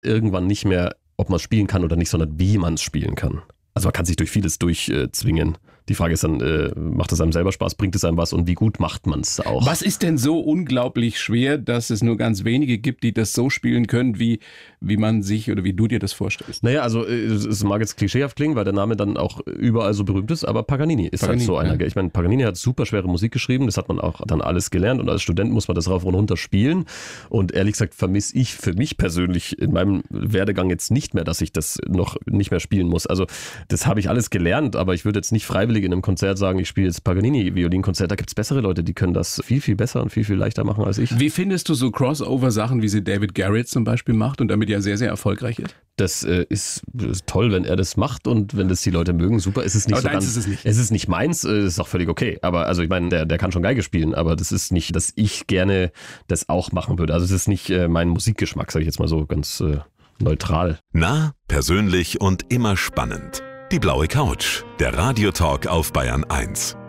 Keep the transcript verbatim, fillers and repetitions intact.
irgendwann nicht mehr, ob man es spielen kann oder nicht, sondern wie man es spielen kann. Also man kann sich durch vieles durchzwingen. Die Frage ist dann, äh, macht es einem selber Spaß, bringt es einem was und wie gut macht man es auch? Was ist denn so unglaublich schwer, dass es nur ganz wenige gibt, die das so spielen können, wie, wie man sich oder wie du dir das vorstellst? Naja, also es mag jetzt klischeehaft klingen, weil der Name dann auch überall so berühmt ist, aber Paganini ist Paganini, halt so einer. Ja. Ich meine, Paganini hat super schwere Musik geschrieben, das hat man auch dann alles gelernt und als Student muss man das rauf und runter spielen und ehrlich gesagt vermisse ich für mich persönlich in meinem Werdegang jetzt nicht mehr, dass ich das noch nicht mehr spielen muss. Also das habe ich alles gelernt, aber ich würde jetzt nicht freiwillig in einem Konzert sagen, ich spiele jetzt Paganini-Violinkonzert. Da gibt es bessere Leute, die können das viel, viel besser und viel, viel leichter machen als ich. Wie findest du so Crossover-Sachen, wie sie David Garrett zum Beispiel macht und damit ja sehr, sehr erfolgreich ist? Das äh, ist, ist toll, wenn er das macht und wenn das die Leute mögen, super. Es ist nicht aber so deins ganz, ist es nicht. Es ist nicht meins, äh, ist auch völlig okay. Aber also ich meine, der, der kann schon Geige spielen, aber das ist nicht, dass ich gerne das auch machen würde. Also es ist nicht äh, mein Musikgeschmack, sage ich jetzt mal so ganz äh, neutral. Nah, persönlich und immer spannend. Die blaue Couch, der Radiotalk auf Bayern eins.